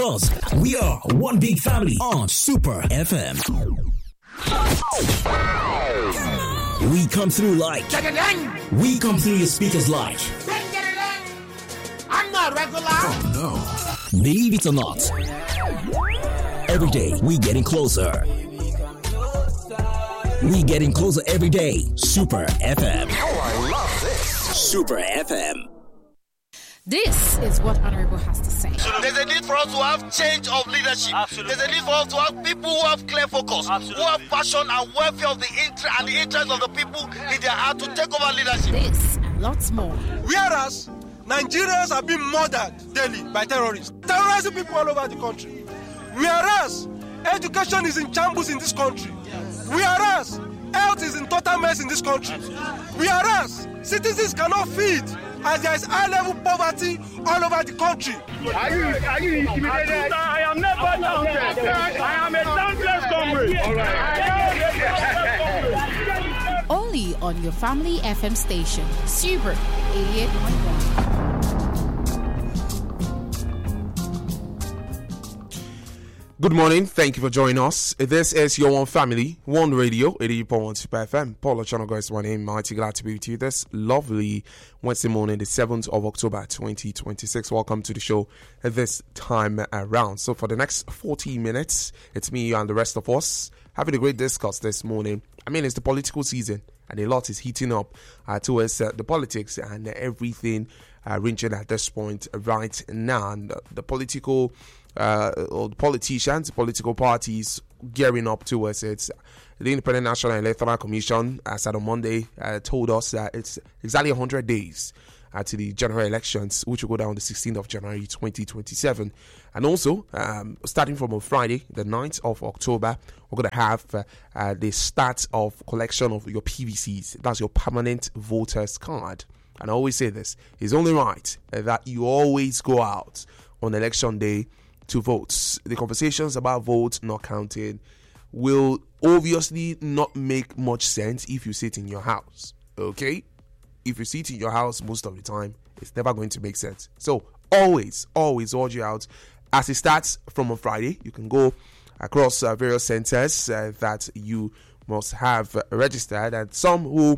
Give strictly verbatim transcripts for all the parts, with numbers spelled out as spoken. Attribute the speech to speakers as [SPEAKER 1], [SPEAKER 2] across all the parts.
[SPEAKER 1] Us, we are one big family on Super F M. We come through like we come through your speakers like.
[SPEAKER 2] I'm not regular.
[SPEAKER 1] Oh no! Believe it or not, every day we getting closer. We getting closer every day. Super F M.
[SPEAKER 3] Oh, I love this.
[SPEAKER 1] Super F M.
[SPEAKER 4] This is what Honorable has to say.
[SPEAKER 5] There's a need for us to have change of leadership.
[SPEAKER 6] Absolutely.
[SPEAKER 5] There's a need for us to have people who have clear focus,
[SPEAKER 6] Absolutely.
[SPEAKER 5] who have passion and welfare of the interest and the interest of the people in their heart to take over leadership.
[SPEAKER 4] This and lots more.
[SPEAKER 7] Whereas Nigerians are being murdered daily by terrorists, terrorizing people all over the country. Whereas education is in shambles in this country. Whereas health is in total mess in this country. Whereas citizens cannot feed as there is high level poverty all over the country.
[SPEAKER 8] Are you, are you intimidated? I am never daunted. I am a dauntless comrade. All right.
[SPEAKER 4] Only on your family F M station, Super eighty-eight point one.
[SPEAKER 9] Good morning. Thank you for joining us. This is your one family, one radio, eighty-eight point one Super F M. Paul Ochonogo is my name. Mighty glad to be with you this lovely Wednesday morning, the seventh of October, twenty twenty-six. Welcome to the show this time around. So for the next forty minutes, it's me and the rest of us having a great discuss this morning. I mean, it's the political season and a lot is heating up uh, towards uh, the politics and everything uh, ranging at this point right now. And uh, the political Uh, or the politicians, political parties gearing up towards it. The Independent National Electoral Commission, as at on Monday, uh, told us that it's exactly one hundred days uh, to the general elections, which will go down the sixteenth of January twenty twenty-seven. And also, um, starting from on Friday, the ninth of October, we're going to have uh, uh, the start of collection of your P V Cs. That's your permanent voters card. And I always say this, it's only right uh, that you always go out on election day to votes. The conversations about votes not counted will obviously not make much sense if you sit in your house. Okay? If you sit in your house most of the time, it's never going to make sense. So always, always urge you out. As it starts from on Friday, you can go across uh, various centers uh, that you must have uh, registered, and some who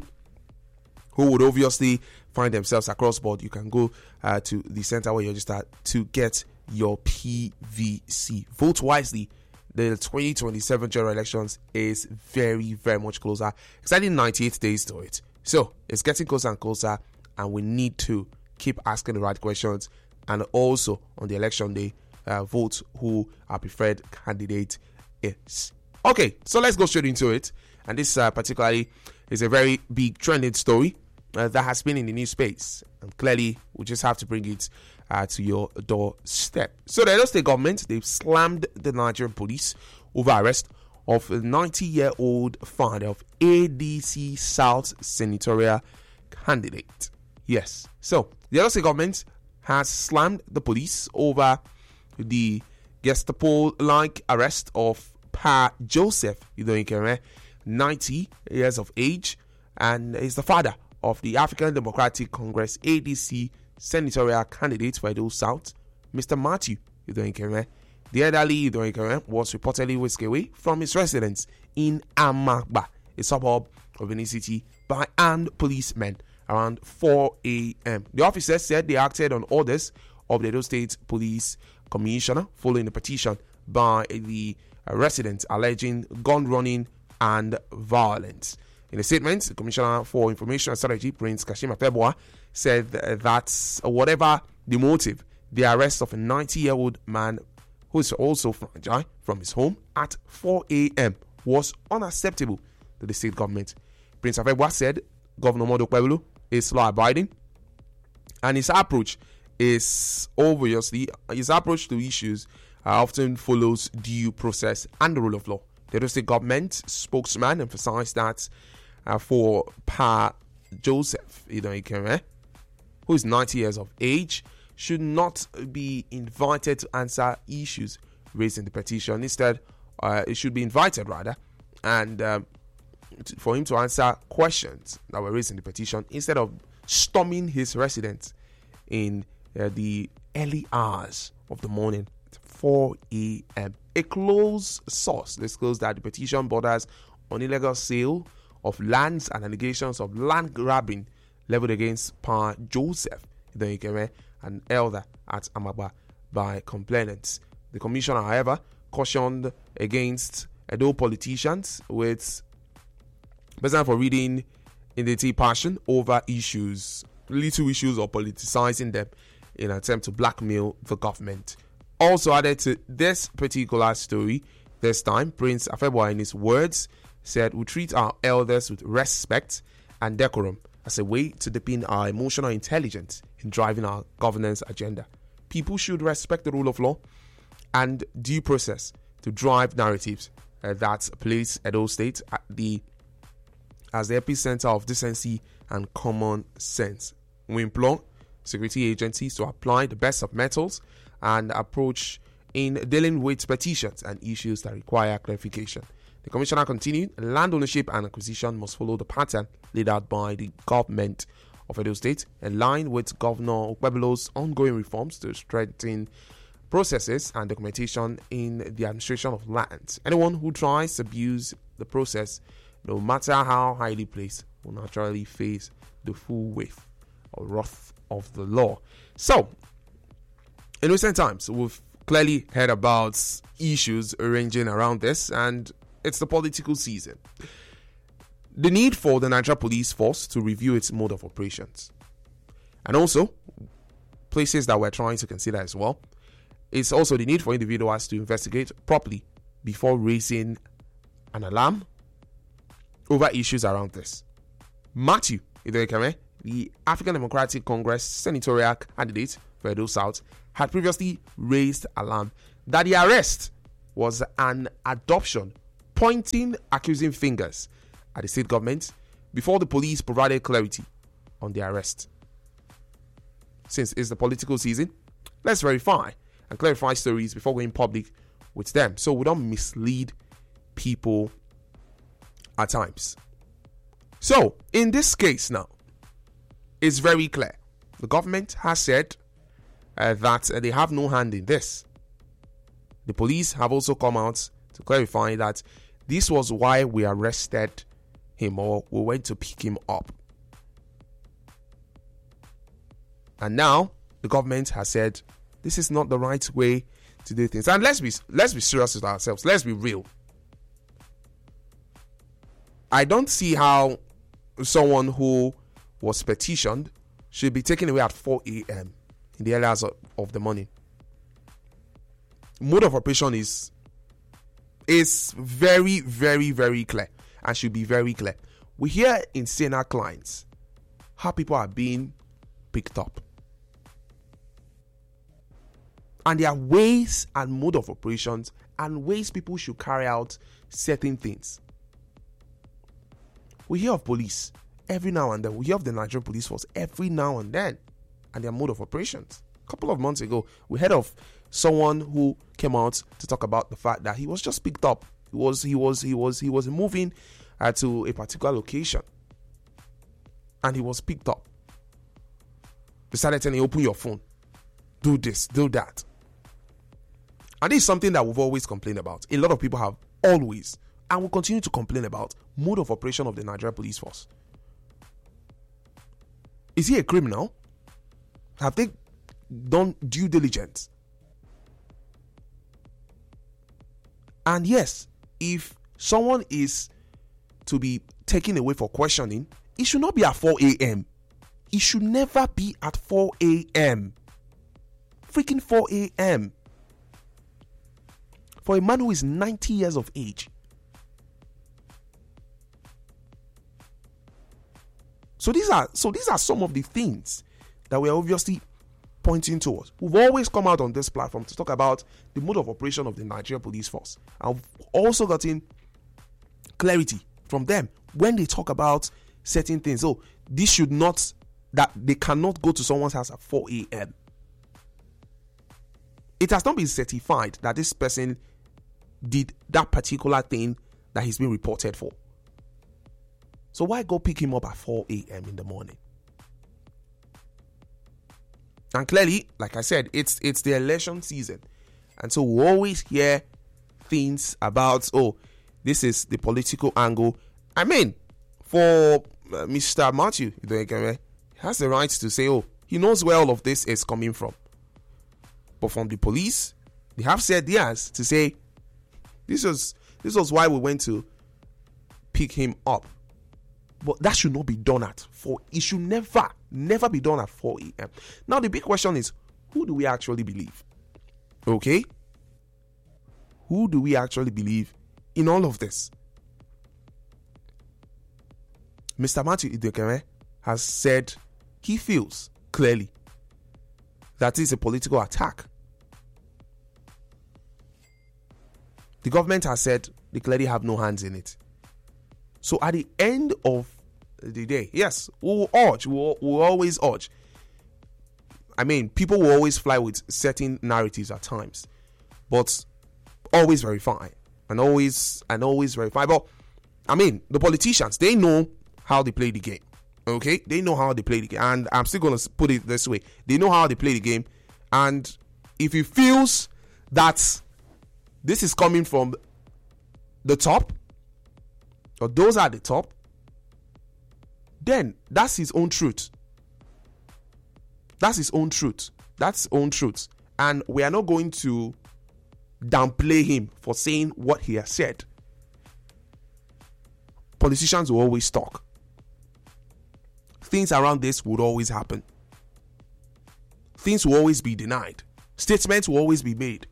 [SPEAKER 9] who would obviously find themselves across board, you can go uh, to the center where you register to get your P V C. Vote wisely. The twenty twenty-seven general elections is very, very much closer. Exactly ninety-eight days to it. So it's getting closer and closer, and we need to keep asking the right questions. And also on the election day, uh, vote who our preferred candidate is. Okay, so let's go straight into it. And this uh, particularly is a very big trending story uh, that has been in the news space. And clearly, we just have to bring it Uh, to your doorstep. So the Edo State government, they've slammed the Nigerian police over arrest of a ninety-year-old father of A D C South senatorial candidate. Yes. So the Edo State government has slammed the police over the Gestapo-like arrest of Pa Joseph Idoyinke, ninety years of age, and is the father of the African Democratic Congress A D C senatorial candidate for Edo South, Mister Matthew Idoyinke. The elderly Idoyinke was reportedly whisked away from his residence in Amagba, a suburb of Benin City, by armed policemen around four a.m. The officers said they acted on orders of the Edo State Police Commissioner following a petition by the residents alleging gun running and violence. In a statement, the Commissioner for Information and Strategy, Prince Kashima Febua, said that whatever the motive, the arrest of a ninety-year-old man who is also fragile from his home at four a.m. was unacceptable to the state government. Prince Febua said Governor Modu Okpebholo is law-abiding, and his approach is obviously his approach to issues uh, often follows due process and the rule of law. The Edo State government spokesman emphasized that uh, for Pa Joseph Idoyinke, who is ninety years of age, should not be invited to answer issues raised in the petition. Instead, uh, it should be invited rather, and um, to, for him to answer questions that were raised in the petition instead of storming his residence in uh, the early hours of the morning, four a.m. A close source disclosed that the petition borders on illegal sale of lands and allegations of land grabbing leveled against Pa Joseph Idekeme, an elder at Amaba, by complainants. The commissioner, however, cautioned against Edo politicians with present for reading in the tea passion over issues, little issues, or politicizing them in an attempt to blackmail the government. Also added to this particular story, this time, Prince Afebwa, in his words, said, "We treat our elders with respect and decorum as a way to deepen our emotional intelligence in driving our governance agenda. People should respect the rule of law and due process to drive narratives uh, that place Edo State at the as the epicenter of decency and common sense. We implore security agencies to apply the best of methods and approach in dealing with petitions and issues that require clarification." The commissioner continued, "Land ownership and acquisition must follow the pattern laid out by the government of Edo State, in line with Governor Okpebelo's ongoing reforms to strengthen processes and documentation in the administration of lands. Anyone who tries to abuse the process, no matter how highly placed, will naturally face the full weight or wrath of the law." So, in recent times, we've clearly heard about issues arranging around this, and it's the political season. The need for the Nigeria Police Force to review its mode of operations, and also places that we're trying to consider as well, it's also the need for individuals to investigate properly before raising an alarm over issues around this. Matthew Idekeme, the African Democratic Congress senatorial candidate for Edo South, had previously raised alarm that the arrest was an adoption, pointing accusing fingers at the state government before the police provided clarity on the arrest. Since it's the political season, let's verify and clarify stories before going public with them, so we don't mislead people at times. So, in this case now, it's very clear. The government has said uh, that uh, they have no hand in this. The police have also come out to clarify that this was why we arrested him, or we went to pick him up. And now the government has said this is not the right way to do things. And let's be let's be serious with ourselves. Let's be real. I don't see how someone who was petitioned should be taken away at four a.m. in the early hours of, of the morning. Mode of operation is is very, very, very clear and should be very clear. We hear in Sena clients how people are being picked up, and there are ways and mode of operations and ways people should carry out certain things. We hear of police every now and then. We hear of the Nigerian Police Force every now and then and their mode of operations. A couple of months ago, we heard of someone who came out to talk about the fact that he was just picked up. He was he was he was he was moving uh, to a particular location, and he was picked up. They started telling him, "Open your phone, do this, do that." And this is something that we've always complained about. A lot of people have always and will continue to complain about mode of operation of the Nigerian Police Force. Is he a criminal? Have they done due diligence? And yes, if someone is to be taken away for questioning, it should not be at four a.m. It should never be at four a.m. Freaking four a.m. For a man who is ninety years of age. So these are so these are some of the things that we're obviously pointing towards. We've always come out on this platform to talk about the mode of operation of the Nigerian Police Force. I've also gotten clarity from them when they talk about certain things. Oh, this should not, that they cannot go to someone's house at four a.m. It has not been certified that this person did that particular thing that he's been reported for. So why go pick him up at four a.m. in the morning? And clearly, like I said, it's it's the election season, And so we always hear things about, oh, this is the political angle. I mean, for uh, Mister Matthew, he has the right to say, oh, he knows where all of this is coming from. But from the police, they have said theirs to say, this was this was why we went to pick him up. But that should not be done at four. It should never, never be done at four a.m. Now, the big question is, who do we actually believe? Okay? Who do we actually believe in all of this? Mister Matthew Idekeme has said he feels clearly that it's a political attack. The government has said they clearly have no hands in it. So at the end of the day, yes, we'll urge, we'll, we'll always urge. I mean, people will always fly with certain narratives at times, but always verify and always and always verify. But I mean, the politicians, they know how they play the game. Okay, they know how they play the game, and I'm still gonna put it this way: they know how they play the game. And if he feels that this is coming from the top, or those are the top, then that's his own truth. That's his own truth. That's his own truth. And we are not going to downplay him for saying what he has said. Politicians will always talk. Things around this would always happen. Things will always be denied. Statements will always be made.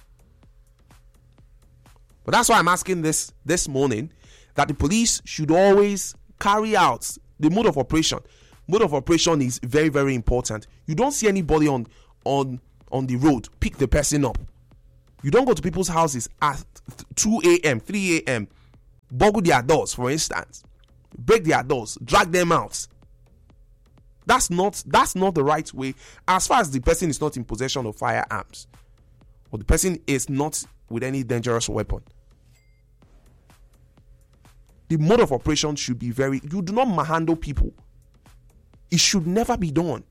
[SPEAKER 9] But that's why I'm asking this this morning, that the police should always carry out the mode of operation. Mode of operation is very, very important. You don't see anybody on on on the road pick the person up. You don't go to people's houses at two a.m., three a.m., boggle their doors, for instance, break their doors, drag them out. That's not that's not the right way, as far as the person is not in possession of firearms, or the person is not with any dangerous weapon. The mode of operation should be very, you do not manhandle people. It should never be done.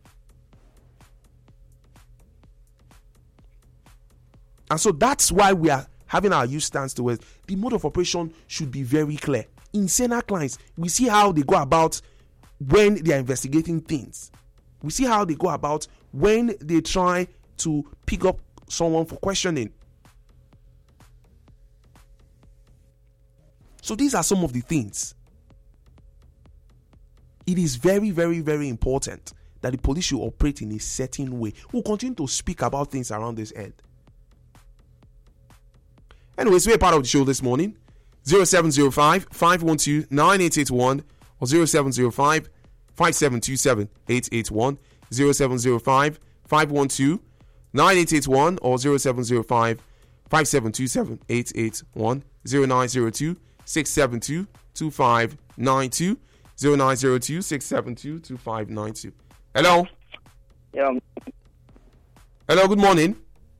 [SPEAKER 9] And so that's why we are having our youth stance towards the mode of operation should be very clear. In Senate clients, we see how they go about when they are investigating things. We see how they go about when they try to pick up someone for questioning. So these are some of the things. It is very, very, very important that the police should operate in a certain way. We'll continue to speak about things around this end. Anyways, we're part of the show this morning. zero seven zero five, five one two, nine eight eight one or zero seven zero five, five seven two seven, eight eight one. zero seven zero five, five one two, nine eight eight one or zero seven zero five, five seven two seven, eight eight one. zero nine zero two, six seven two, two five nine two. zero nine zero two, six seven two, two five nine two. Hello?
[SPEAKER 2] Yeah.
[SPEAKER 9] Hello, good morning.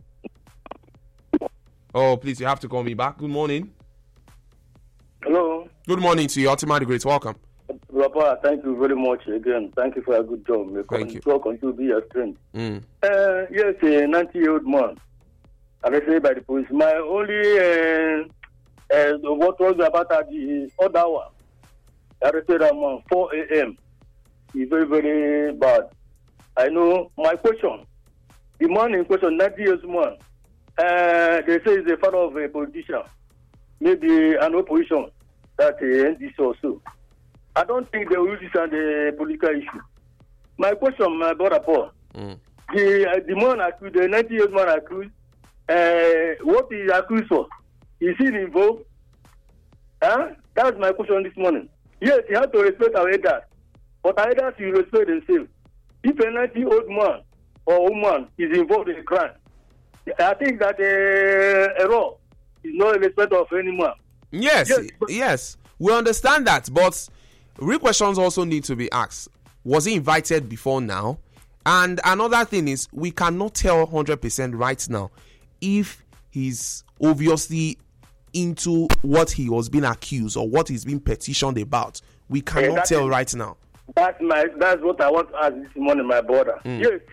[SPEAKER 9] Oh, please, you have to call me back. Good morning.
[SPEAKER 2] Hello.
[SPEAKER 9] Good morning to you. Ultima the Great. Welcome.
[SPEAKER 2] Papa, thank you very much again. Thank you for a good job. May
[SPEAKER 9] Thank you.
[SPEAKER 2] God continue to be your strength.
[SPEAKER 9] Mm.
[SPEAKER 2] Uh, yes, a ninety-year-old man, arrested by the police. My only, uh, uh, what was about at the other one, arrested at four a.m. is very, very bad. I know. My question, the man in question, ninety years man, uh, they say he's a father of a politician, maybe an opposition, that uh, N D C also. I don't think they will use this as a political issue. My question, my brother Paul, mm. the uh, the man accused, the ninety years man accused, uh, what he accused for? Is he involved? Huh? That's my question this morning. Yes, he has to respect our elders, but our elders will respect themselves. If a ninety-year-old man or woman is involved in a crime, I think that uh, a law is not a respect of any man.
[SPEAKER 9] Yes, yes, yes, we understand that, but real questions also need to be asked. Was he invited before now? And another thing is, we cannot tell one hundred percent right now if he's obviously into what he was being accused or what he's being petitioned about. We cannot yeah, tell
[SPEAKER 2] is,
[SPEAKER 9] right now.
[SPEAKER 2] That's my. That's what I want to ask this morning, my brother. Mm. Yes,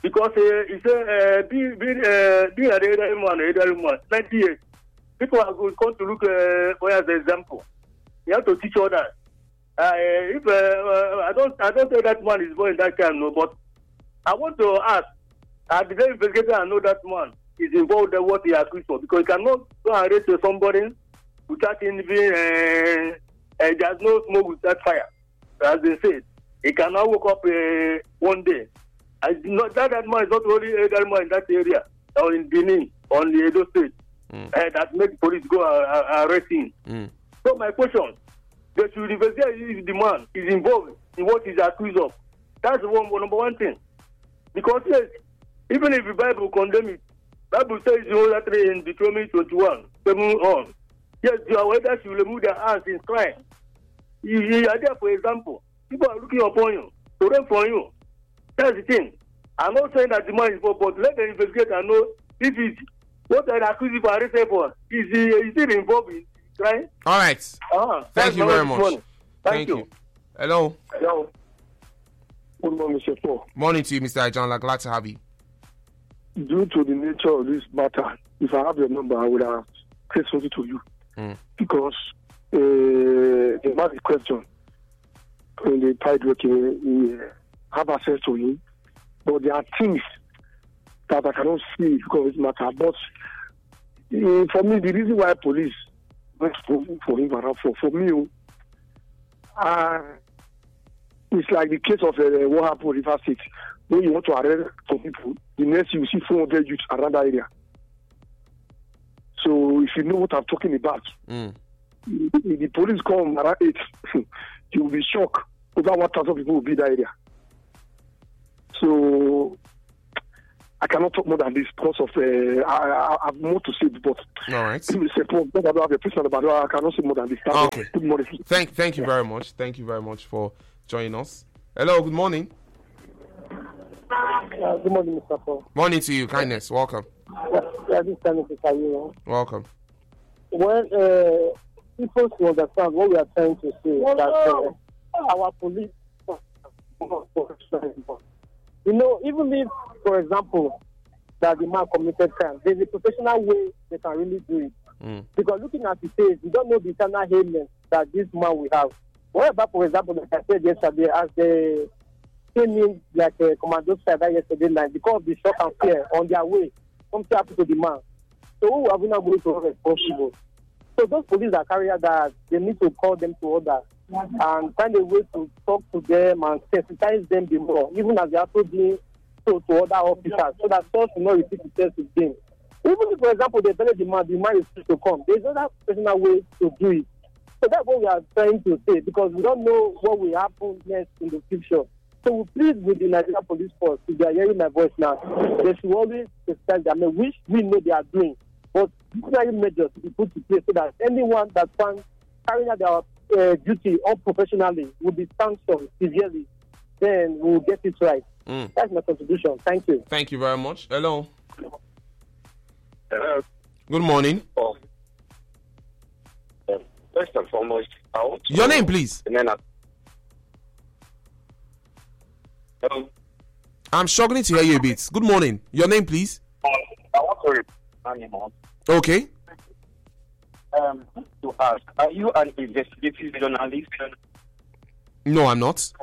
[SPEAKER 2] Because uh, he said, uh, be, be, uh, be an elderly man, elderly man, ninety years. People are going to look uh, for as an example. You have to teach others. Uh, if uh, uh, I don't, I don't say that man is born in that time, no. But I want to ask: Are the investigator and know that man is involved in what he accused of? Because you cannot go and arrest somebody without even uh, uh, there's no smoke without fire, as they said. He cannot wake up uh, one day. I not that that man is not only elderly man in that area or in Benin on the Edo State mm. uh, that make police go uh, uh, arrest him. Mm. So my question. They should investigate if the man is involved in what he's accused of. That's the one, number one thing. Because yes, even if the Bible condemn it, Bible says you know that in Deuteronomy twenty-one, seven on. Yes, the elders should remove their hands in crime. You, you are there, for example. People are looking upon you to run for you. That's the thing. I'm not saying that the man is involved, but let the investigator know if it's what they're accused for arrested for. Is he, is he involved in? Right?
[SPEAKER 9] All right.
[SPEAKER 2] Uh-huh.
[SPEAKER 9] Thank you very much. Thank, Thank you. you. Hello.
[SPEAKER 3] Hello. Good morning, Mister Paul.
[SPEAKER 9] Morning to you, Mister Ajanla. Glad to have you.
[SPEAKER 3] Due to the nature of this matter, if I have your number, I would have said something to you. Mm. Because uh, the man in question, in the tide working, we have access to him. But there are things that I cannot see because of this matter. But uh, for me, the reason why police For, for him for for me, uh, it's like the case of uh, what happened in River State. When you want to arrest some people, the next you see four hundred youths around that area. So if you know what I'm talking about, mm. if the police come around eight, you will be shocked. Over one thousand people will be in that area. So I cannot talk more than this because of uh, I, I, I have more to say, but
[SPEAKER 9] all right.
[SPEAKER 3] I don't have a person about I cannot say more than this.
[SPEAKER 9] Okay. Good morning. Thank, thank you very much. Thank you very much for joining us. Hello. Good morning.
[SPEAKER 6] Uh, good morning, Mister Paul.
[SPEAKER 9] Morning to you. Kindness. Welcome.
[SPEAKER 6] Yeah, yeah this time is you.
[SPEAKER 9] Welcome.
[SPEAKER 6] Well, uh, people to understand what we are trying to say is that uh, our police. You know, even if, for example, that the man committed crime, there's a professional way they can really do it. Mm. Because looking at the face, you don't know the internal ailment that this man will have. What about, for example, like I said yesterday, as they came in like a commando side yesterday night, because of the shock and fear on their way, something happened to the man. So who are we not going to be responsible? So those police that carry out that, they need to call them to order and find a way to talk to them and sensitize them the more, even as they are also being told to other officers, so that such will not repeat itself again. Even if, for example, they tell the man, the man is free to come, there's other personal way to do it. So that's what we are trying to say, because we don't know what will happen next in the future. So we plead with the Nigerian Police Force, if they are hearing my voice now, they should always sensitize them, which we know they are doing. But disciplinary measures to be put in place so that anyone that finds carrying out their uh, duty unprofessionally will be sanctioned severely. Then we will get it right. Mm. That's my contribution. Thank you.
[SPEAKER 9] Thank you very much. Hello.
[SPEAKER 10] Hello.
[SPEAKER 9] Good morning.
[SPEAKER 10] Oh. Uh, first and foremost, I want to
[SPEAKER 9] your name, please.
[SPEAKER 10] And then I... Hello.
[SPEAKER 9] I'm struggling to hear you a bit. Good morning. Your name, please.
[SPEAKER 10] I want to animal.
[SPEAKER 9] Okay.
[SPEAKER 10] Um, to ask, are you an investigative journalist?
[SPEAKER 9] No, I'm not.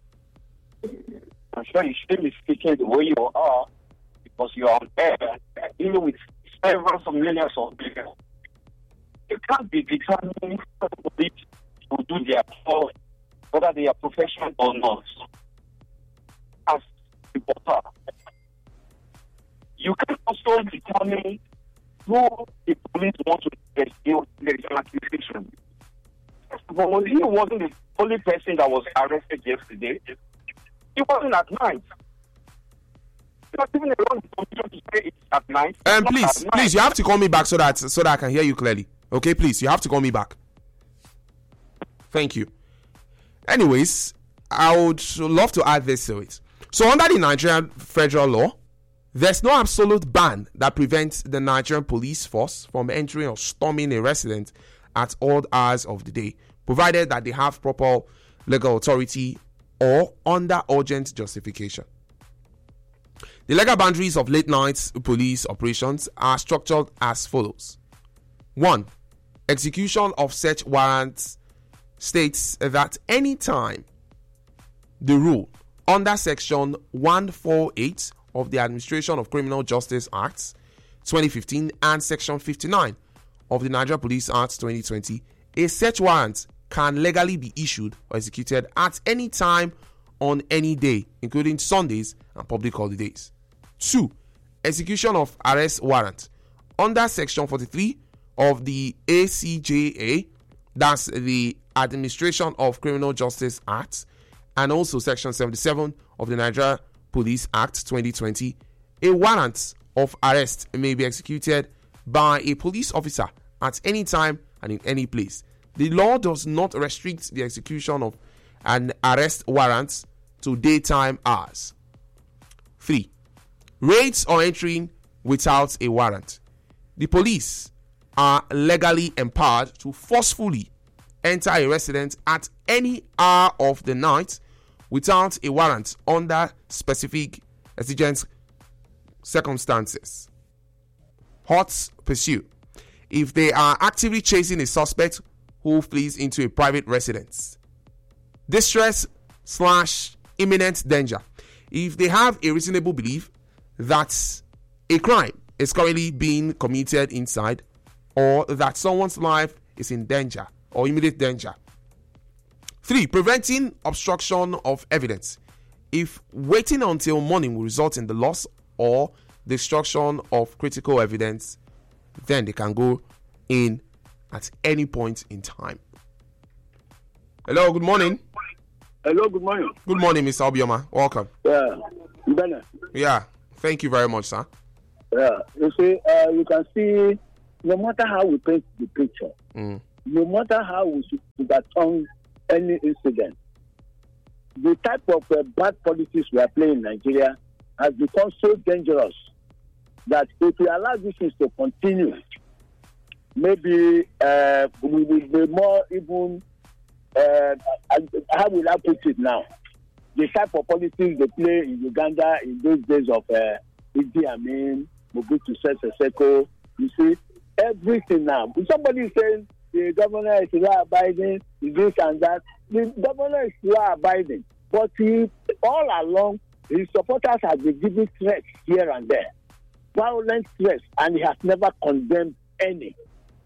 [SPEAKER 10] I'm sure you shouldn't be speaking the way you are, because you are on air, even with several of millions of people. You can't be determining police to do their job, whether they are professional or not. As reporter, you can also determine who the police want to investigate. There is an accusation. But he wasn't the only person that was arrested yesterday. He wasn't at night. Not even around the commission to say it's at night.
[SPEAKER 9] Um, please, please, you have to call me back so that so that I can hear you clearly. Okay, please, you have to call me back. Thank you. Anyways, I would love to add this to it. So under the Nigerian federal law, there's no absolute ban that prevents the Nigerian police force from entering or storming a residence at all hours of the day, provided that they have proper legal authority or under urgent justification. The legal boundaries of late night police operations are structured as follows. One, execution of search warrants states that any time the rule under section one forty-eight of the Administration of Criminal Justice Acts twenty fifteen and section fifty-nine of the Nigeria Police Act twenty twenty, a search warrant can legally be issued or executed at any time on any day, including Sundays and public holidays. Two, execution of arrest warrant under section forty-three of the A C J A, that's the Administration of Criminal Justice Act, and also section seventy-seven of the Nigeria Police Act twenty twenty. A warrant of arrest may be executed by a police officer at any time and in any place. The law does not restrict the execution of an arrest warrant to daytime hours. Three, raids or entering without a warrant. The police are legally empowered to forcefully enter a residence at any hour of the night without a warrant under specific exigent circumstances. Hot pursuit. If they are actively chasing a suspect who flees into a private residence. Distress slash imminent danger. If they have a reasonable belief that a crime is currently being committed inside, or that someone's life is in danger or immediate danger. Three, preventing obstruction of evidence. If waiting until morning will result in the loss or destruction of critical evidence, then they can go in at any point in time. Hello, good morning.
[SPEAKER 11] Hello, good morning.
[SPEAKER 9] Good morning, Mister Obioma. Welcome.
[SPEAKER 11] Yeah, Bene.
[SPEAKER 9] Yeah, thank you very much, sir.
[SPEAKER 11] Yeah, you see, uh, you can see, no matter how we paint the picture,
[SPEAKER 9] mm.
[SPEAKER 11] no matter how we overturn any incident, the type of uh, bad policies we are playing in Nigeria has become so dangerous that if we allow these things to continue, maybe uh, we will be more even, uh, how will I put it now? The type of policies they play in Uganda in those days of uh, Idi Amin, Mobutu Sese Seko, you see, everything now. If somebody is saying the governor is law abiding, this and that, the governor is law abiding. But he, all along, his supporters have been giving threats here and there, violent threats, and he has never condemned any.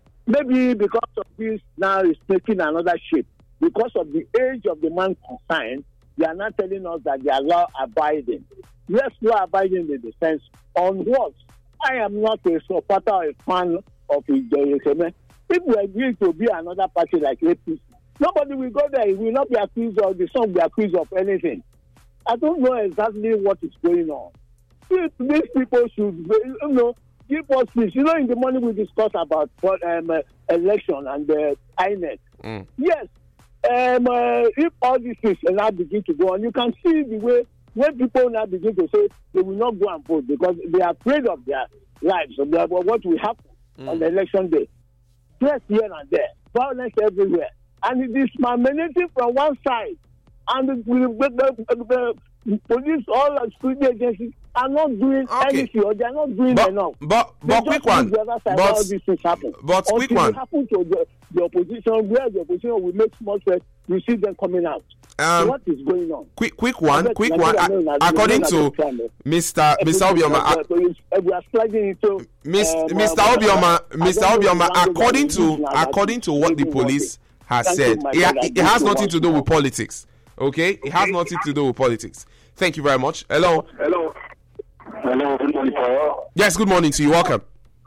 [SPEAKER 11] Maybe because of this, now he's taking another shape. Because of the age of the man concerned, they are not telling us that they are law abiding. Yes, law abiding in the sense on what? I am not a supporter or a fan of Ijoye. If we agree to be another party like A P C, nobody will go there. He will not be accused of, the son will be accused of anything. I don't know exactly what is going on. If these people should, you know, give us peace. You know, in the morning we discussed about um, uh, election and uh, I N E C.
[SPEAKER 9] Mm.
[SPEAKER 11] Yes, um, uh, if all these things now begin to go on, you can see the way when people now begin to say they will not go and vote because they are afraid of their lives, of their, what will happen mm. on the election day. Stress here and there, violence everywhere, and it is emanating from one side, and the, the, the, the police, all the security agencies are not doing
[SPEAKER 9] okay.
[SPEAKER 11] anything, or they are not doing
[SPEAKER 9] but,
[SPEAKER 11] enough.
[SPEAKER 9] But, but quick one.
[SPEAKER 11] The other side
[SPEAKER 9] but,
[SPEAKER 11] all these things happen.
[SPEAKER 9] But quick one.
[SPEAKER 11] It happen to the, the opposition, where the opposition will make small threats, you see them coming out.
[SPEAKER 9] Um,
[SPEAKER 11] so what is going on?
[SPEAKER 9] Quick, quick one, quick one. According to Mister Mister Obioma,
[SPEAKER 11] we are sliding into
[SPEAKER 9] Mister Obioma, Mister Obioma, according to according to what the police has said, it, it has nothing to do with politics. Okay, it has nothing to do with politics. Thank you very much. Hello.
[SPEAKER 10] Hello. Hello. Good morning, Paul.
[SPEAKER 9] Yes. Good morning to you. Welcome.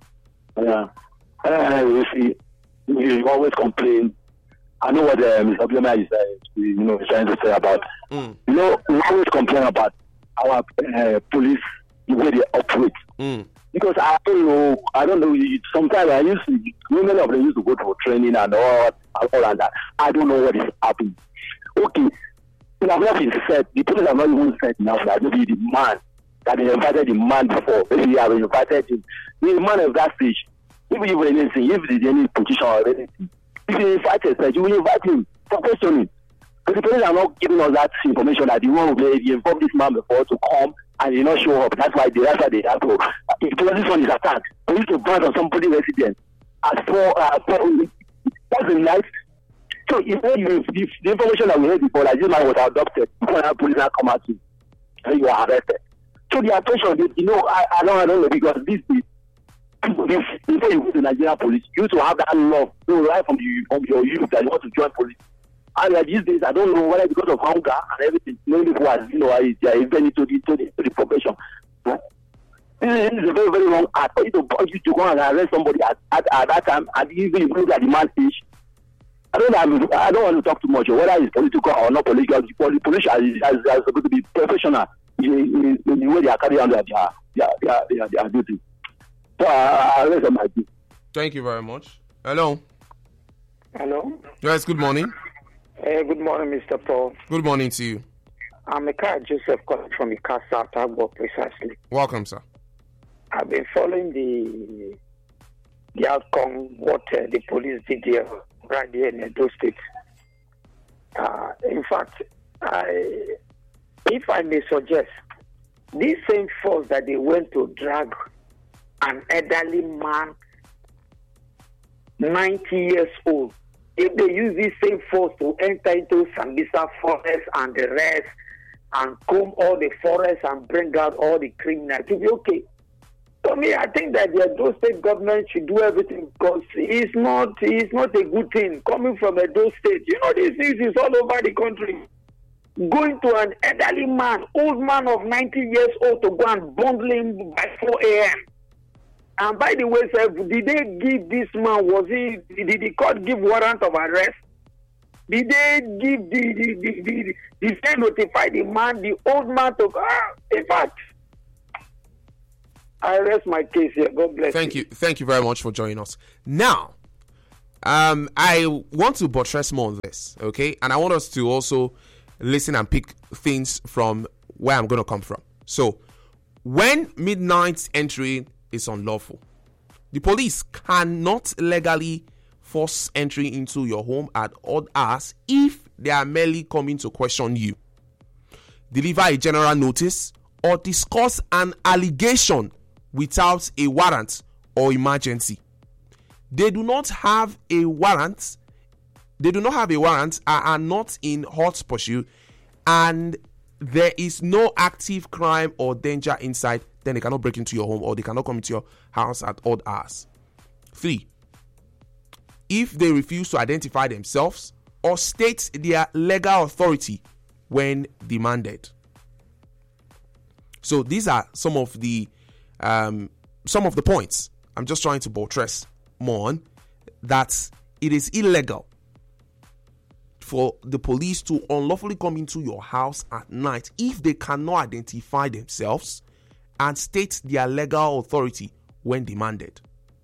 [SPEAKER 10] Yeah. Uh, you see, you always complain. I know what uh, Mister Obioma is, uh, you know, trying to say about.
[SPEAKER 9] Mm.
[SPEAKER 10] You know, we always complain about our uh, police, the way they operate.
[SPEAKER 9] Mm.
[SPEAKER 10] Because I don't know, I don't know. Sometimes I used to, many of them used to go to training and all, all and that. I don't know what is happening. Okay, you know, what is said, the police have not even said now that maybe the man that they invited the man before, maybe they have invited him. The man of that stage, if you even anything, if there's any position or anything. If you invite a you will invite him for questioning. But the police are not giving us that information that the one will be informed this man before to come
[SPEAKER 11] and they not show up. That's why they, that's why they have to. If this one is attacked, we need to pass on somebody resident. As for, uh, for that's a nice. So if you, if the information that we had before, like this man was adopted, police now come out to, and you are arrested. So the attention, you know, I, I don't, I don't know because this is. Before you go to Nigerian police, you need to have that love, so right from, the, from your youth that you want to join police. And like these days, I don't know whether because of hunger and everything, many people are, you know, they are even into the, to the, to the profession. This is a very, very wrong act for you to, you to go and arrest somebody at, at, at that time, and even if you look at the man's age. I don't know, I don't want to talk too much, whether it's political or not political. The police are, are, are supposed to be professional in, in, in the way they are carrying out their, their, their, their, their duty. So I, I my
[SPEAKER 9] Thank you very much. Hello.
[SPEAKER 12] Hello.
[SPEAKER 9] Yes, good morning.
[SPEAKER 12] Hey, good morning, Mister Paul.
[SPEAKER 9] Good morning to you.
[SPEAKER 12] I'm Ika Joseph calling from Ika South Agbo, precisely.
[SPEAKER 9] Welcome, sir.
[SPEAKER 12] I've been following the the outcome, what uh, the police did here, right here in Edo State. Uh, in fact, I, if I may suggest, this same force that they went to drag an elderly man, ninety years old, if they use this same force to enter into Sambisa forest and the rest and comb all the forest and bring out all the criminals, to be okay. To me, I think that the Edo State government should do everything because it's not, it's not a good thing coming from Edo State. You know, this news is all over the country. Going to an elderly man, old man of ninety years old, to go and bundle him by four a.m. And by the way, sir, did they give this man, was he, did the court give warrant of arrest? Did they give the, the, the, the, did they notify the man, the old man to, ah, in fact, I rest my case here. God bless
[SPEAKER 9] Thank
[SPEAKER 12] you.
[SPEAKER 9] you. Thank you very much for joining us. Now, um, I want to buttress more on this, okay? And I want us to also listen and pick things from where I'm going to come from. So, when midnight entry is unlawful, the police cannot legally force entry into your home at odd hours if they are merely coming to question you, deliver a general notice, or discuss an allegation without a warrant or emergency. They do not have a warrant. They do not have a warrant, are, are not in hot pursuit, and there is no active crime or danger inside, then they cannot break into your home or they cannot come into your house at odd hours. Three, if they refuse to identify themselves or state their legal authority when demanded. So these are some of the um, some of the points I'm just trying to buttress more on, that it is illegal for the police to unlawfully come into your house at night if they cannot identify themselves and state their legal authority when demanded.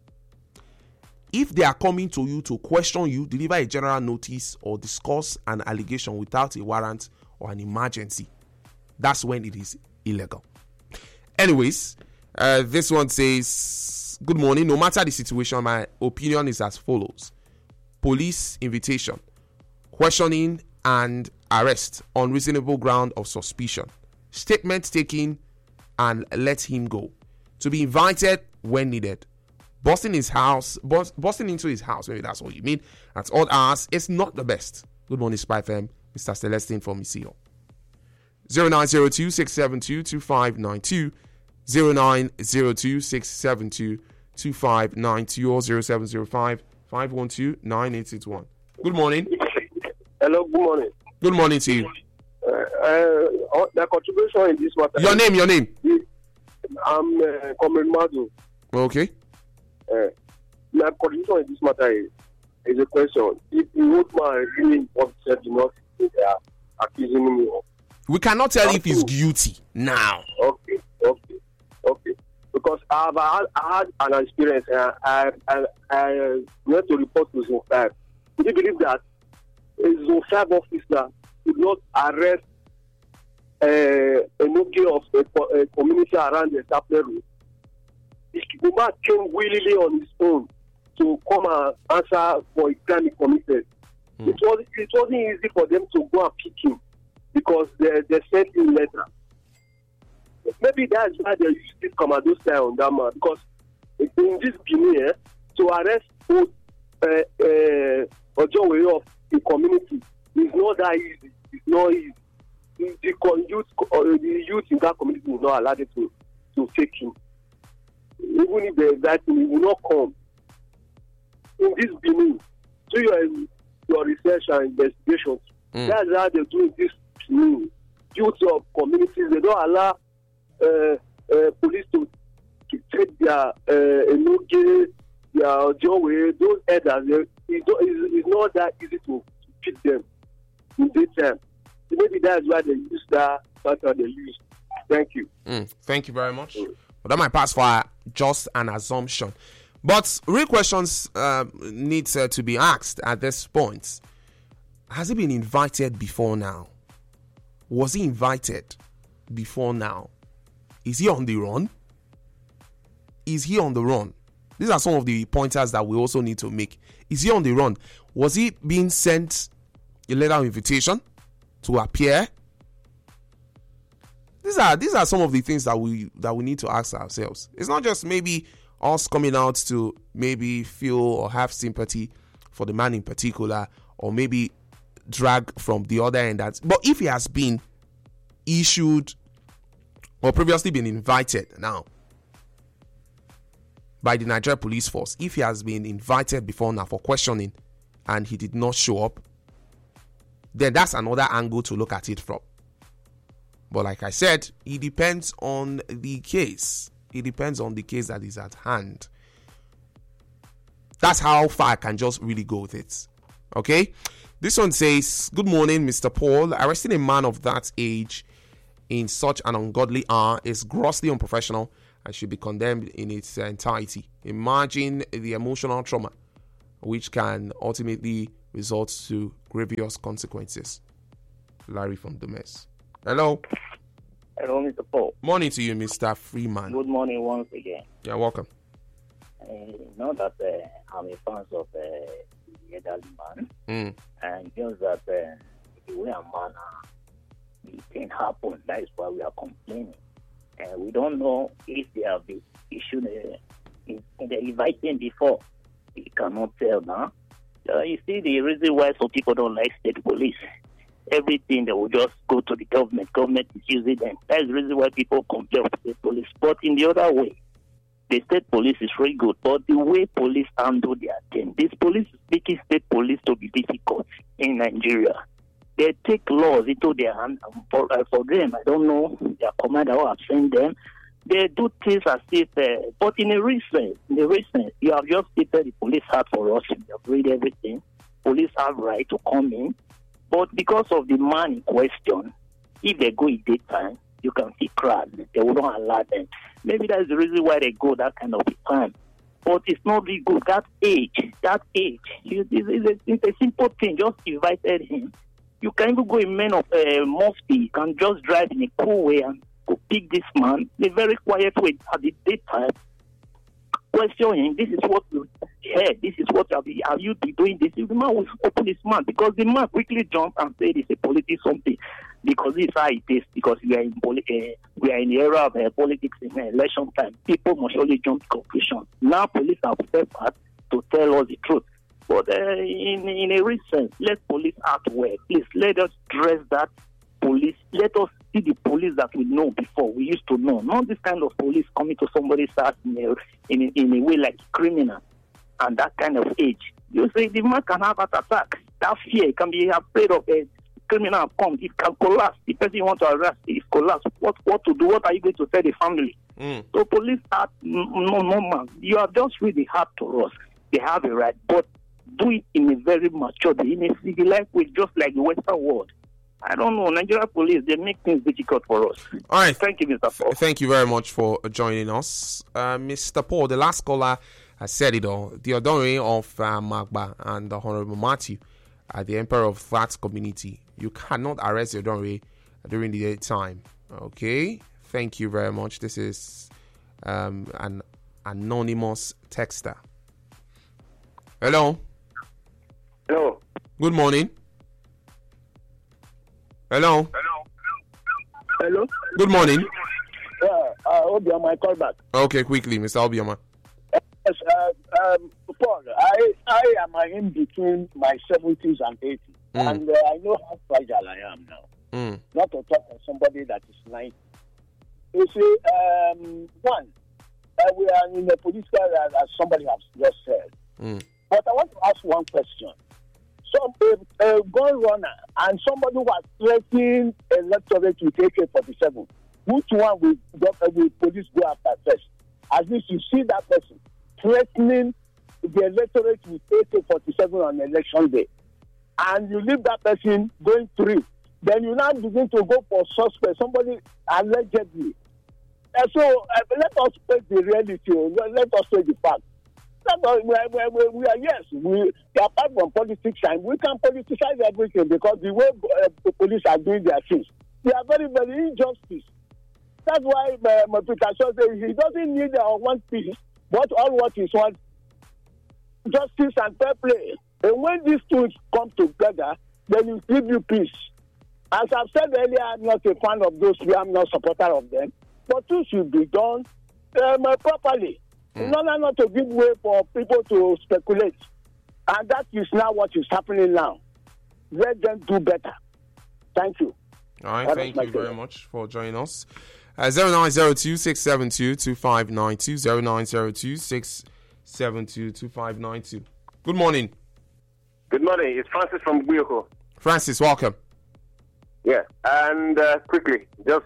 [SPEAKER 9] If they are coming to you to question you, deliver a general notice, or discuss an allegation without a warrant or an emergency, that's when it is illegal. Anyways, uh, this one says, good morning. No matter the situation, my opinion is as follows. Police invitation, questioning and arrest on reasonable ground of suspicion, statement taken and let him go, to be invited when needed, busting his house, bust, busting into his house, maybe that's what you mean, at odd hours, it's not the best. Good morning, Spy F M. Mister Celestine from Isio. zero nine zero two six seven two two five nine two, zero nine zero two six seven two two five nine two, or zero seven zero five five one two nine eight six one. Good morning.
[SPEAKER 13] Hello, good morning.
[SPEAKER 9] Good morning to you.
[SPEAKER 13] Uh, uh, the contribution in this matter.
[SPEAKER 9] Your name, your name.
[SPEAKER 13] I'm uh, Comrade Madu.
[SPEAKER 9] Okay.
[SPEAKER 13] Uh, my contribution in this matter is, is a question. If the old man really upset enough, they are accusing me of.
[SPEAKER 9] We cannot tell if he's guilty now.
[SPEAKER 13] Okay, okay, okay. Because I've had, I had an experience. Uh, I, I, I went to report to Zone five. Do you believe that a Zone five officer did not arrest uh, a nugget of a, a community around the Sapler Road? The man came willingly on his own to come and answer for a crime he committed. Mm. It, was, it wasn't easy for them to go and pick him because they, they sent him letter. maybe that's why they use this commando style on that man, because in this Benin, eh, to arrest both uh, uh, Ojo way of the community is not that easy. It's not easy. The, the youth, uh, the youth in that community will not allow it to, to take him. Even if they that he will not come. In this Benin, do your your research and investigations. Mm. That's how they do this Benin. Youth of communities, they don't allow uh, uh, police to, to take their uh, enoge, their joy, those elders. It's, it's not that easy to, to pick them in this time. So maybe that's why they use that. That's how they use. Thank you.
[SPEAKER 9] Mm, thank you very much. Mm. But that might pass for just an assumption. But real questions uh, need uh, to be asked at this point. Has he been invited before now? Was he invited before now? Is he on the run? Is he on the run? These are some of the pointers that we also need to make. Is he on the run? Was he being sent a letter of invitation to appear? These are these are some of the things that we that we need to ask ourselves. It's not just maybe us coming out to maybe feel or have sympathy for the man in particular, or maybe drag from the other end. That, but if he has been issued or previously been invited now by the Nigeria Police Force, if he has been invited before now for questioning and he did not show up, then that's another angle to look at it from. But like I said, it depends on the case. It depends on the case that is at hand. That's how far I can just really go with it. Okay? This one says, good morning, Mister Paul. Arresting a man of that age in such an ungodly hour is grossly unprofessional and should be condemned in its entirety. Imagine the emotional trauma which can ultimately result to grievous consequences. Larry from the mess. Hello.
[SPEAKER 14] Hello, Mister Paul.
[SPEAKER 9] Morning to you, Mister Freeman.
[SPEAKER 14] Good morning once again.
[SPEAKER 9] You're welcome.
[SPEAKER 14] Uh, know that uh, I'm a fan of uh, the elderly man,
[SPEAKER 9] mm.
[SPEAKER 14] and just that uh, the way a man uh, the thing happened, that is why we are complaining. And uh, we don't know if they have been issued uh, in, in the inviting before. We cannot tell now. Uh, you see the reason why some people don't like state police. Everything they will just go to the government. Government is using them. That's the reason why people complain of state police. But in the other way, the state police is very good. But the way police handle their thing, this police is making state police to be difficult in Nigeria. They take laws into their hand. For, uh, for them, I don't know their commander who have sent them. They do things as if, uh, but in a recent, in a recent, you have just stated the police have for us. You have read everything. Police have right to come in. But because of the man in question, if they go in daytime, you can see crowds. They will not allow them. Maybe that's the reason why they go that kind of time. But it's not really good. That age, that age, it's, it's, a, it's a simple thing. Just invited him. You can even go in men of uh, mufti. You can just drive in a cool way and go pick this man in a very quiet way at the daytime. Question him, this is what you heard, this is what have you, have you been doing this? The man will open his mouth because the man quickly jumped and said it's a politics something because this is how it is, because we are in poli- uh, we are in the era of uh, politics in uh, election time. People must only jump to conclusions. Now police have stepped out to tell us the truth. But uh, in, in a recent, let police act well. Please let us dress that police. Let us see the police that we know before. We used to know. Not this kind of police coming to somebody's house in a, in a, in a way like criminal and that kind of age. You say the man can have an attack. That fear can be afraid of a criminal come. It can collapse. The person you want to arrest is collapse. What what to do? What are you going to tell the family?
[SPEAKER 9] Mm.
[SPEAKER 14] So police act no no man. You have just really hard to us. They have a right, but do it in a very mature way, in a civilized way, just like the Western world. I don't know. Nigeria police, they make things difficult for us.
[SPEAKER 9] All right.
[SPEAKER 14] Thank you, Mister Paul.
[SPEAKER 9] Thank you very much for joining us. Uh, Mister Paul, the last caller has said it all. The Odonre of uh, Magba and the Honorable Matthew are the emperor of that community. You cannot arrest the Odonre during the daytime. Okay? Thank you very much. This is um, an anonymous texter. Hello.
[SPEAKER 15] Hello.
[SPEAKER 9] Good morning. Hello.
[SPEAKER 15] Hello.
[SPEAKER 9] Good morning.
[SPEAKER 11] Yeah, uh, Obioma, I call back.
[SPEAKER 9] Okay, quickly, Mister Obioma.
[SPEAKER 11] Yes, uh, um, Paul, I, I am in between my seventies and eighties, mm. and uh, I know how fragile I am now.
[SPEAKER 9] Mm.
[SPEAKER 11] Not to talk of somebody that is ninety. You see, um, one, uh, we are in a political, uh, as somebody has just said.
[SPEAKER 9] Mm.
[SPEAKER 11] But I want to ask one question. Some a, a gun runner and somebody who was threatening electorate with A K forty-seven, which one will, will police go after first? At least you see that person threatening the electorate with A K forty-seven on election day, and you leave that person going through. Then you now begin to go for suspect, somebody allegedly. And so uh, let us take the reality, let us take the fact. We, we, we are, yes, we, apart from politics, and we can politicize everything because the way uh, the police are doing their things, they are very, very injustice. That's why uh, Peter Shaw says he doesn't need uh, one piece, but all what is want justice and fair play. And when these two come together, then it give you peace. As I've said earlier, I'm not a fan of those, I'm not a supporter of them, but two should be done um, properly. In order not to give way for people to speculate. And that is now what is happening now. Let them do better. Thank you.
[SPEAKER 9] All right, that thank you very much for joining us. Uh, zero nine zero two, six seven two, two five nine two, zero nine zero two, six seven two, two five nine two. Good morning.
[SPEAKER 16] Good morning. It's Francis from Buyoko.
[SPEAKER 9] Francis, welcome.
[SPEAKER 16] Yeah, and uh, quickly, just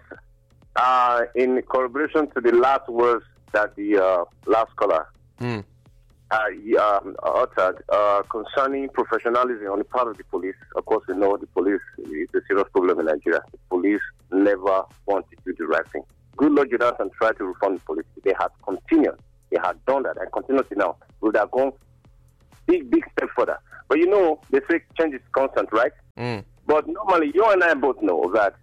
[SPEAKER 16] uh, in corroboration to the last words that the uh, last caller
[SPEAKER 9] mm.
[SPEAKER 16] uh, um, uttered uh, concerning professionalism on the part of the police. Of course, we know the police is a serious problem in Nigeria. The police never want to do the right thing. Good Lord Jonathan tried to reform the police. They had continued. They had done that and continue to now. We would have gone big, big step further. But you know, they say change is constant, right?
[SPEAKER 9] Mm.
[SPEAKER 16] But normally, you and I both know that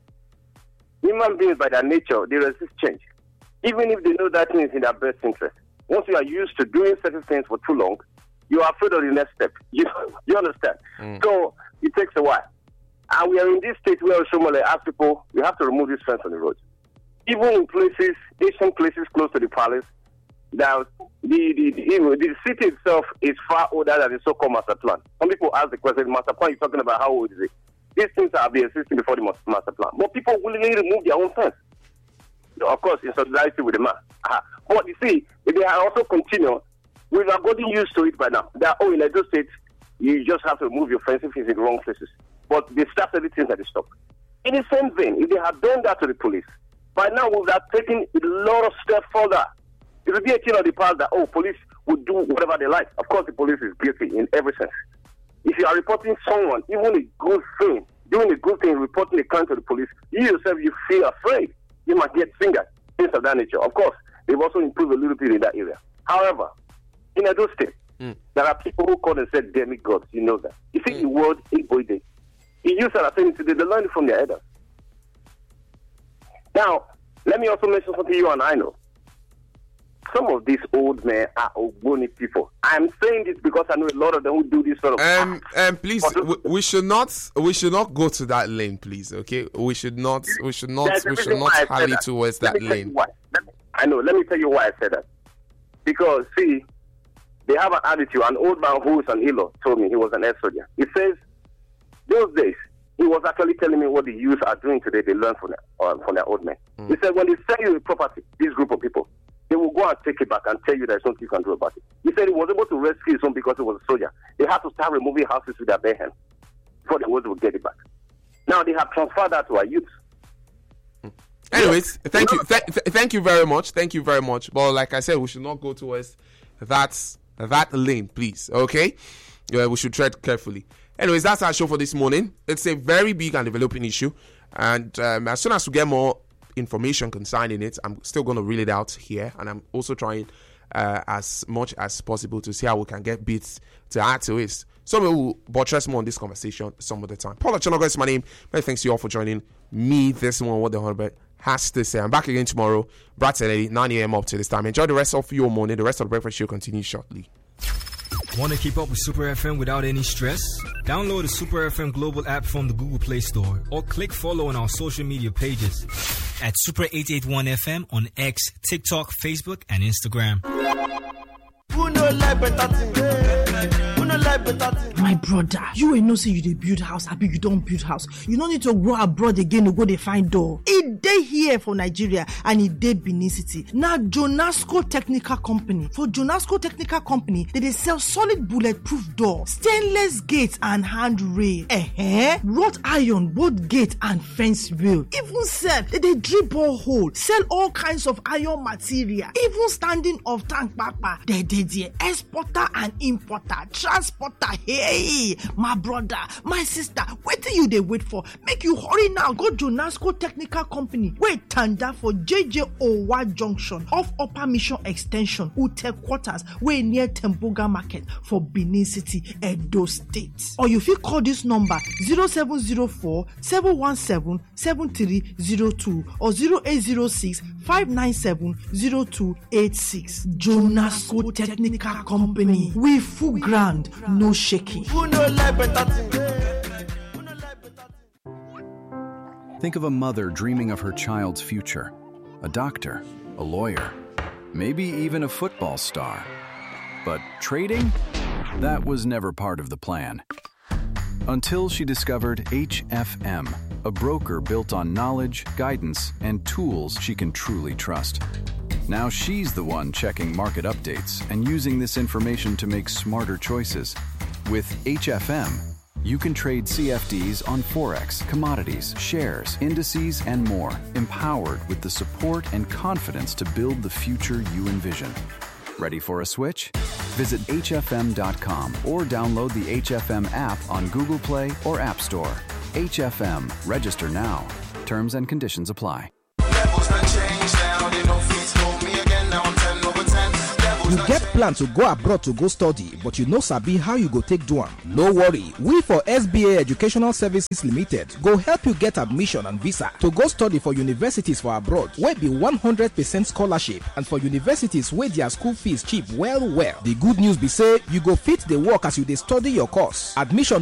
[SPEAKER 16] human beings, by their nature, they resist change. Even if they know that thing is in their best interest. Once you are used to doing certain things for too long, you are afraid of the next step. You, you understand?
[SPEAKER 9] Mm.
[SPEAKER 16] So it takes a while. And we are in this state where Oshomole ask people, we have to remove this fence on the roads. Even in places, Asian places close to the palace, that the, the, the, the city itself is far older than the so-called master plan. Some people ask the question, master plan, you're talking about how old is it? These things have been existing before the master plan. But people willingly remove their own fence. Of course, in solidarity with the man. Uh-huh. But you see, they are also continue. We have gotten used to it by now. They are all in Edo State. You just have to remove your fence if it's in the wrong places. But they start everything that they stop. In the same vein, if they had done that to the police, by now we would have taken a lot of steps further. It would be a thing of the past that, oh, police would do whatever they like. Of course, the police is guilty in every sense. If you are reporting someone, even a good thing, doing a good thing, reporting a crime to the police, you yourself, you feel afraid. You might get fingered, things of that nature. Of course, they've also improved a little bit in that area. However, in Edo State,
[SPEAKER 9] mm.
[SPEAKER 16] there are people who call themselves demigods. You know that. You see mm. the word Igboide. He used that saying today, they learned it from their elders. Now, let me also mention something you and I know. Some of these old men are Ogboni people. I'm saying this because I know a lot of them who do this sort of
[SPEAKER 9] um, um please we, we should not we should not go to that lane, please, okay? We should not we should not we should not hurry towards that lane.
[SPEAKER 16] Why. Me, I know, let me tell you why I said that. Because see, they have an attitude. An old man who is an Ilo told me, he was an ex-soldier. He says those days he was actually telling me what the youth are doing today, they learn from their uh, from their old men. Mm. He said when they sell you a property, this group of people, they will go and take it back and tell you there's nothing you can do about it. He said he was able to rescue his son because he was a soldier. They had to start removing houses with their bare hands before they would get it back. Now they have transferred that to our youth.
[SPEAKER 9] Anyways, thank you, th- th- thank you very much, thank you very much. But like I said, we should not go towards that that lane, please. Okay, yeah, we should tread carefully. Anyways, that's our show for this morning. It's a very big and developing issue, and um, as soon as we get more information concerning it, I'm still going to read it out here, and I'm also trying uh, as much as possible to see how we can get bits to add to it. So we will buttress more on this conversation some of the time. Paul Ochonogo is my name. Many thanks to you all for joining me this morning. What the Honorable has to say. I'm back again tomorrow, bright and early, nine a.m. up to this time. Enjoy the rest of your morning. The rest of the breakfast show continues shortly.
[SPEAKER 17] Want to keep up with Super F M without any stress? Download the Super F M Global app from the Google Play Store or click follow on our social media pages. at Super eight eighty-one F M on X, TikTok, Facebook, and Instagram.
[SPEAKER 18] My brother, you ain't no say you dey build house, happy you don't build house. You don't need to go abroad again to go dey find door. It dey here for Nigeria and it dey Benin City. Now Jonasco Technical Company. For Jonasco Technical Company, they dey sell solid bulletproof door, stainless gates and handrail, eh, wrought iron, both gate and fence rail. Even sell, they dey drill borehole, sell all kinds of iron material, even standing of tank papa. They dey there, exporter and importer, transporter. Hey, my brother, my sister, what do you they wait for? Make you hurry now. Go to Jonasco Technical Company. Wait, tanda for J J Owa Junction off Upper Mission Extension, Ute Quarters, way near Temboga Market for Benin City, Edo State. Or you fit call this number zero seven zero four, seven one seven, seven three zero two or zero eight zero six, five nine seven, zero two eight six. Jonasco Technical Company. We full ground, no shaking.
[SPEAKER 19] Think of a mother dreaming of her child's future, a doctor, a lawyer, maybe even a football star. But trading? That was never part of the plan. Until she discovered H F M, a broker built on knowledge, guidance, and tools she can truly trust. Now she's the one checking market updates and using this information to make smarter choices. With H F M, you can trade C F Ds on Forex, commodities, shares, indices, and more, empowered with the support and confidence to build the future you envision. Ready for a switch? Visit H F M dot com or download the H F M app on Google Play or App Store. H F M. Register now. Terms and conditions apply.
[SPEAKER 20] You get plan to go abroad to go study, but you no sabi how you go take do am. No worry, we for S B A Educational Services Limited go help you get admission and visa to go study for universities for abroad wey be one hundred percent scholarship and for universities wey their school fees cheap well well. The good news be say you go fit dey work as you dey study your course. Admission